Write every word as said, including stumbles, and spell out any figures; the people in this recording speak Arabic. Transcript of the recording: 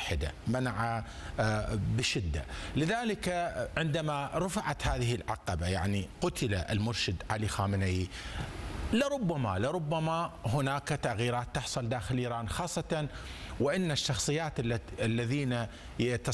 واحدة، منع بشدة. لذلك عندما رفعت هذه العقبة، يعني قتل المرشد علي خامنئي، لربما لربما هناك تغييرات تحصل داخل إيران، خاصة وإن الشخصيات الذين